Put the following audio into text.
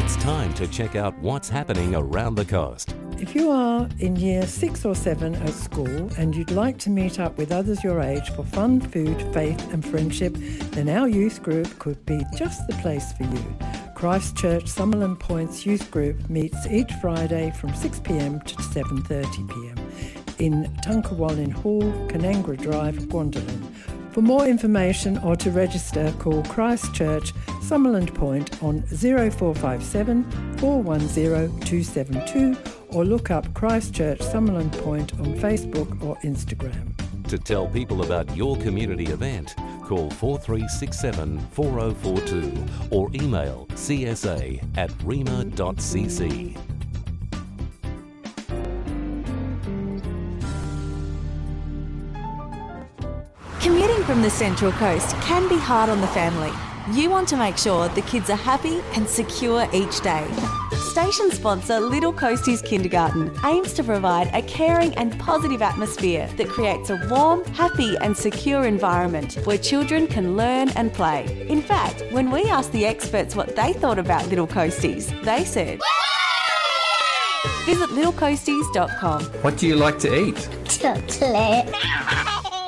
It's time to check out what's happening around the coast. If you are in year 6 or 7 at school and you'd like to meet up with others your age for fun, food, faith and friendship, then our youth group could be just the place for you. Christchurch Summerland Point's youth group meets each Friday from 6pm to 7:30pm in Tunkawallin Hall, Canangra Drive, Gwendolyn. For more information or to register, call Christchurch Summerland Point on 0457 410 272 or look up Christchurch Summerland Point on Facebook or Instagram. To tell people about your community event, call 4367 4042 or email csa@rema.cc. Commuting from the Central Coast can be hard on the family. You want to make sure the kids are happy and secure each day. Station sponsor Little Coasties Kindergarten aims to provide a caring and positive atmosphere that creates a warm, happy and secure environment where children can learn and play. In fact, when we asked the experts what they thought about Little Coasties, they said, Visit littlecoasties.com. What do you like to eat? Chocolate.